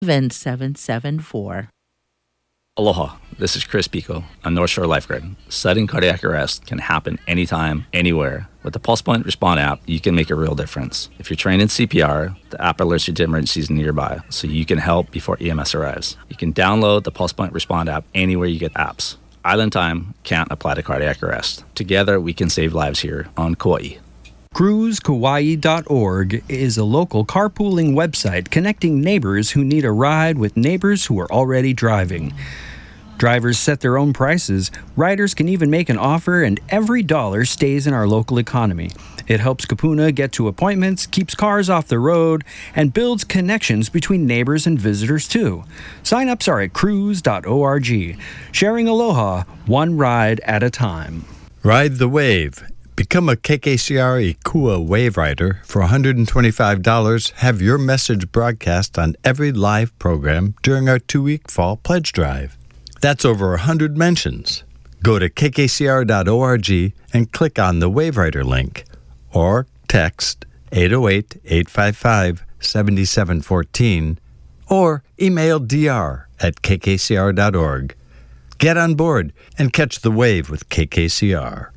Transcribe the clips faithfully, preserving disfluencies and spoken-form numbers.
seven seven four. Aloha, this is Chris Pico on North Shore Lifeguard. Sudden cardiac arrest can happen anytime, anywhere. With the PulsePoint Respond app, you can make a real difference. If you're trained in C P R, the app alerts you to emergencies nearby, so you can help before E M S arrives. You can download the PulsePoint Respond app anywhere you get apps. Island time can't apply to cardiac arrest. Together, we can save lives here on Kauai. Cruise Kauai dot org is a local carpooling website connecting neighbors who need a ride with neighbors who are already driving. Drivers set their own prices, riders can even make an offer, and every dollar stays in our local economy. It helps Kupuna get to appointments, keeps cars off the road, and builds connections between neighbors and visitors too. Sign-ups are at cruise dot org. Sharing aloha, one ride at a time. Ride the wave. Become a K K C R Ikua Wave Rider for one hundred twenty-five dollars. Have your message broadcast on every live program during our two-week fall pledge drive. That's over one hundred mentions. Go to K K C R dot org and click on the Wave Rider link, or text eight oh eight, eight five five, seven seven one four, or email d r at K K C R dot org. Get on board and catch the wave with K K C R.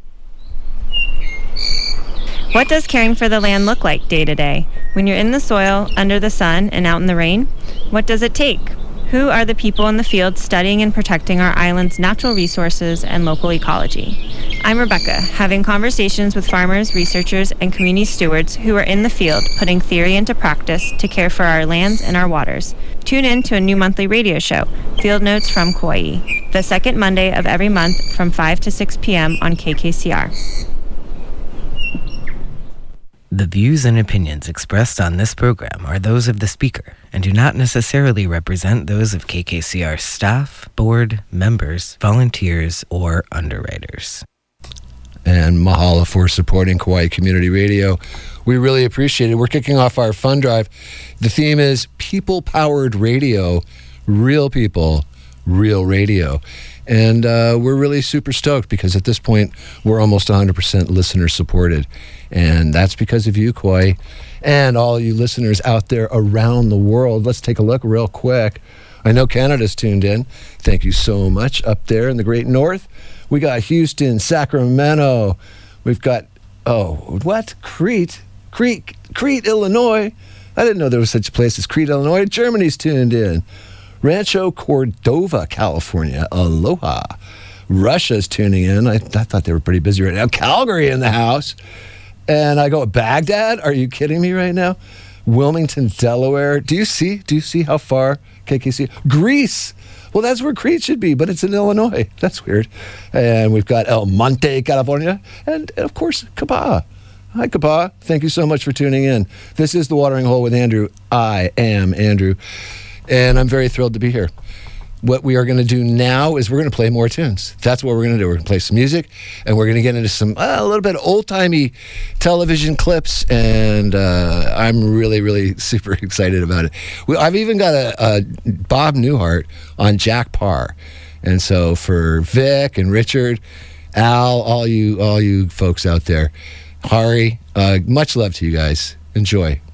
What does caring for the land look like day to day? When you're in the soil, under the sun, and out in the rain? What does it take? Who are the people in the field studying and protecting our island's natural resources and local ecology? I'm Rebecca, having conversations with farmers, researchers, and community stewards who are in the field putting theory into practice to care for our lands and our waters. Tune in to a new monthly radio show, Field Notes from Kauai, the second Monday of every month from five to six p.m. on K K C R. The views and opinions expressed on this program are those of the speaker and do not necessarily represent those of K K C R staff, board, members, volunteers, or underwriters. And mahalo for supporting Kauai Community Radio. We really appreciate it. We're kicking off our fund drive. The theme is people-powered radio, real people, real radio. And uh, we're really super stoked because at this point, we're almost one hundred percent listener supported. And that's because of you, Kauai, and all you listeners out there around the world. Let's take a look real quick. I know Canada's tuned in. Thank you so much up there in the great north. We got Houston, Sacramento. We've got, oh, what? Crete? Crete, Crete, Illinois. I didn't know there was such a place as Crete, Illinois. Germany's tuned in. Rancho Cordova, California. Aloha. Russia's tuning in. I, I thought they were pretty busy right now. Calgary in the house. And I go, Baghdad? Are you kidding me right now? Wilmington, Delaware. Do you see? Do you see how far K K C? Greece. Well, that's where Crete should be, but it's in Illinois. That's weird. And we've got El Monte, California. And, of course, Kapa. Hi, Kapa. Thank you so much for tuning in. This is The Watering Hole with Andrew. I am Andrew. And I'm very thrilled to be here. What we are going to do now is we're going to play more tunes. That's what we're going to do. We're going to play some music, and we're going to get into some, uh, a little bit of old-timey television clips, and uh, I'm really, really super excited about it. We, I've even got a, a Bob Newhart on Jack Parr. And so for Vic and Richard, Al, all you, all you folks out there, Hari, uh, much love to you guys. Enjoy.